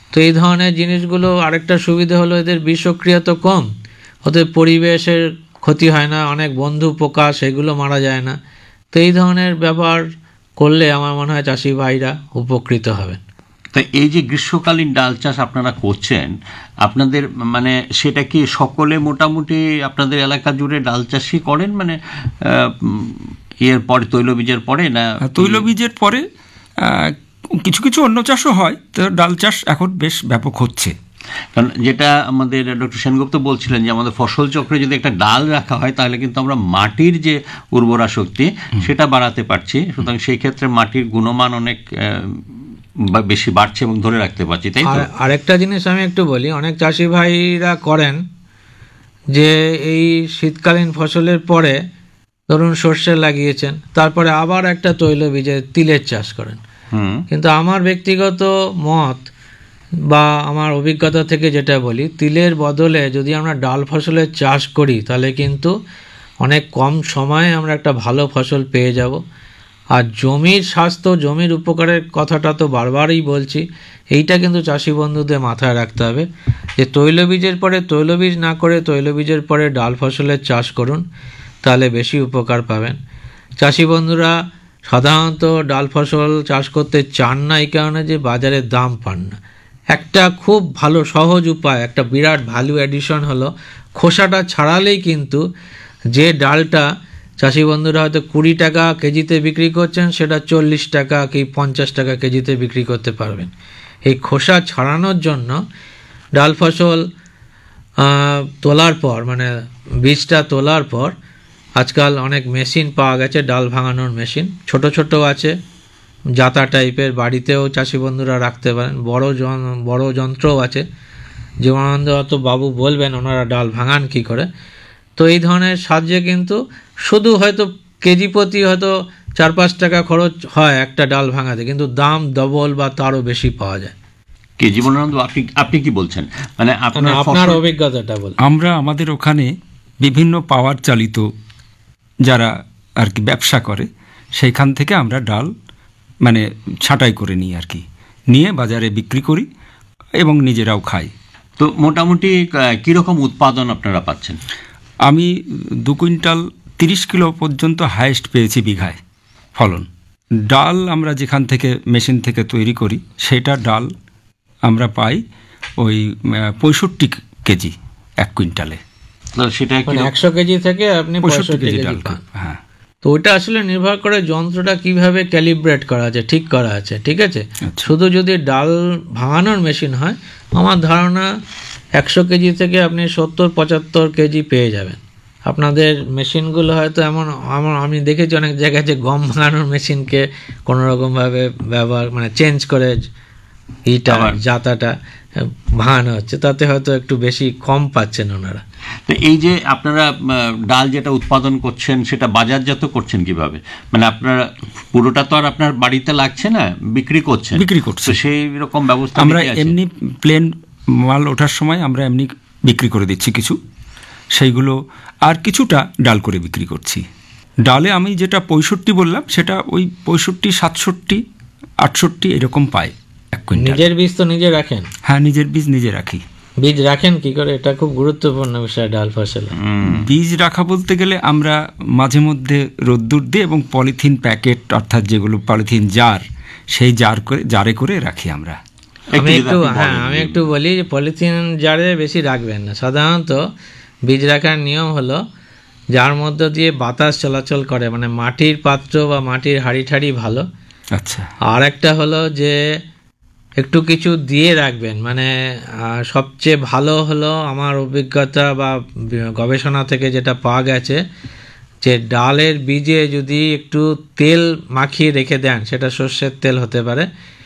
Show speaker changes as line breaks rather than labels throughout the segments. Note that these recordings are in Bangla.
তো এই ধরনের জিনিসগুলো আরেকটা সুবিধা হলো এদের বিষক্রিয়া তো কম, ওদের পরিবেশের ক্ষতি হয় না, অনেক বন্ধু পোকা সেগুলো মারা যায় না। তো এই ধরনের ব্যবহার করলে আমার মনে হয় চাষি ভাইরা উপকৃত হবেন।
তা এই যে গ্রীষ্মকালীন ডাল চাষ আপনারা করছেন, আপনাদের মানে সেটা কি সকলে মোটামুটি আপনাদের এলাকা জুড়ে ডাল চাষই করেন, মানে এর পরে তৈলবীজের পরে না?
তৈলবীজের পরে কিছু কিছু অন্য চাষও হয়, তো ডাল চাষ এখন বেশ ব্যাপক হচ্ছে।
কারণ যেটা আমাদের ডক্টর সেনগুপ্ত বলছিলেন যে আমাদের ফসল চক্রে যদি একটা ডাল রাখা হয় তাহলে কিন্তু আমরা মাটির যে উর্বরা শক্তি সেটা বাড়াতে পারছি, সুতরাং সেই ক্ষেত্রে মাটির গুণমান অনেক বেশি বাড়ছে এবং ধরে রাখতে পারছি, তাই তো?
আরেকটা জিনিস আমি একটু বলি, অনেক চাষি ভাইরা করেন যে এই শীতকালীন ফসলের পরে ধরুন সর্ষে লাগিয়েছেন, তারপরে আবার একটা তৈলবীজের তিলের চাষ করেন। কিন্তু আমার ব্যক্তিগত মত বা আমার অভিজ্ঞতা থেকে যেটা বলি, তিলের বদলে যদি আমরা ডাল ফসলের চাষ করি তাহলে কিন্তু অনেক কম সময়ে আমরা একটা ভালো ফসল পেয়ে যাব। আর জমির স্বাস্থ্য, জমির উপকারের কথাটা তো বারবারই বলছি, এইটা কিন্তু চাষি বন্ধুদের মাথায় রাখতে হবে যে তৈলবীজের পরে তৈলবীজ না করে তৈলবীজের পরে ডাল ফসলের চাষ করুন, তাহলে বেশি উপকার পাবেন। চাষি বন্ধুরা সাধারণত ডাল ফসল চাষ করতে চান না এই কারণে যে বাজারে দাম পান না। একটা খুব ভালো সহজ উপায়, একটা বিরাট ভ্যালু অ্যাডিশন হলো খোসাটা ছাড়ালেই কিন্তু যে ডালটা চাষি বন্ধুরা হয়তো 20 টাকা কেজিতে বিক্রি করছেন সেটা 40 টাকা কি 50 টাকা কেজিতে বিক্রি করতে পারবেন। এই খোসা ছাড়ানোর জন্য ডাল ফসল তোলার পর, মানে বীজটা তোলার পর আজকাল অনেক মেশিন পাওয়া গেছে, ডাল ভাঙানোর মেশিন, ছোট ছোট আছে, জাতা টাইপের, বাড়িতেও চাষি বন্ধুরা রাখতে পারেন। বড় যন্ত্রও আছে, জীবনানন্দ অত বাবু বলবেন ওনারা ডাল ভাঙান কি করে। তো এই ধরনের সাহায্যে কিন্তু শুধু হয়তো কেজি প্রতি হয়তো 4-5 টাকা খরচ হয় একটা ডাল ভাঙাতে, কিন্তু দাম ডবল বা তারও বেশি পাওয়া যায়।
কি জীবনানন্দ, আপনি কি বলছেন, মানে
আপনার অভিজ্ঞতাটা বল।
আমরা আমাদের ওখানে বিভিন্ন পাওয়ার চালিত যারা আর কি ব্যবসা করে সেইখান থেকে আমরা ডাল মানে ছাঁটাই করে নিই আর কি, নিয়ে বাজারে বিক্রি করি এবং নিজেরাও খাই।
তো মোটামুটি কীরকম উৎপাদন আপনারা পাচ্ছেন?
আমি 2 কুইন্টাল 30 কিলো পর্যন্ত হাইয়েস্ট পেয়েছি বিঘায় ফলন। ডাল আমরা যেখান থেকে মেশিন থেকে তৈরি করি সেটা ডাল আমরা পাই ওই 65 কেজি 1 কুইন্টালে।
সেটা
100 কেজি থেকে আপনি 65 কেজি ডাল পান।
হ্যাঁ,
তো ওইটা আসলে নির্ভর করে যন্ত্রটা কিভাবে ক্যালিব্রেট করা আছে, ঠিক করা আছে, ঠিক আছে। শুধু যদি ডাল ভাঙানোর মেশিন হয় আমার ধারণা 100 কেজি থেকে আপনি 70-75 কেজি পেয়ে যাবেন। আপনাদের মেশিনগুলো হয়তো এমন, আমি দেখেছি অনেক জায়গায় যে গম ভাঙানোর মেশিনকে কোনোরকমভাবে ব্যবহার মানে চেঞ্জ করে এইটা জাতাটা ভাঙানো হচ্ছে, তাতে হয়তো একটু বেশি কম পাচ্ছেন ওনারা।
তো এই যে আপনারা ডাল যেটা উৎপাদন করছেন সেটা বাজারজাত করছেন কিভাবে? মানে আপনারা পুরোটা তো আর আপনার বাড়িতে লাগছে না, বিক্রি করছে। তো সেই রকম ব্যবস্থা
আমরা এমনি প্লেন মাল ওঠার সময় আমরা এমনি বিক্রি করে দিচ্ছি কিছু, সেইগুলো আর কিছুটা ডাল করে বিক্রি করছি। ডালে আমি যেটা 65 বললাম সেটা ওই 65, 67, 68 এরকম পাই 1 কুইন্টাল।
নিজের বীজ তো নিজে রাখেন?
হ্যাঁ, নিজের বীজ নিজে রাখি।
বীজ রাখেন কি করে? এটা খুব গুরুত্বপূর্ণ বিষয় ডাল ফসলে।
বীজ রাখা বলতে গেলে আমরা মাঝে মধ্যে রোদ্দুর দিয়ে এবং পলিথিন প্যাকেট অর্থাৎ যেগুলো পলিথিন জার, সেই জারে করে রাখি আমরা।
আমি একটু বলি যে পলিথিন জারে বেশি রাখবেন না। সাধারণত বীজ রাখার নিয়ম হলো যার মধ্য দিয়ে বাতাস চলাচল করে, মানে মাটির পাত্র বা মাটির হাঁড়ি ঠাড়ি ভালো।
আচ্ছা।
আর একটা হলো যে একটু কিছু দিয়ে রাখবেন, মানে সবচেয়ে ভালো হলো আমার অভিজ্ঞতা বা গবেষণা থেকে যেটা পাওয়া গেছে যে ডালের বীজে যদি একটু তেল মাখিয়ে রেখে দেন, সেটা সর্ষের তেল হতে পারে,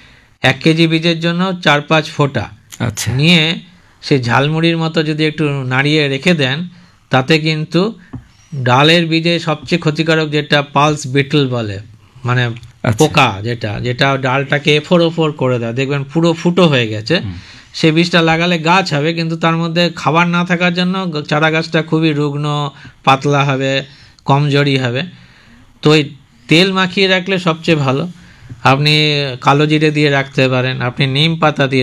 1 কেজি বীজের জন্য 4-5 ফোঁটা নিয়ে সেই ঝালমুড়ির মতো যদি একটু নাড়িয়ে রেখে দেন, তাতে কিন্তু ডালের বীজে সবচেয়ে ক্ষতিকারক যেটা পালস বিটল বলে, মানে পোকা, যেটা ডালটাকে এফোর করে দেয়, দেখবেন পুরো ফুটো হয়ে গেছে, সে বীজটা লাগালে গাছ হবে, কিন্তু তার মধ্যে খাবার না থাকার জন্য চারা গাছটা খুবই রুগ্ন, পাতলা হবে, কমজোরি হবে। তো ওই তেল মাখিয়ে রাখলে সবচেয়ে ভালো। আপনি কালো জিরে দিয়ে রাখতে পারেন, আপনি নিম পাতা দিয়ে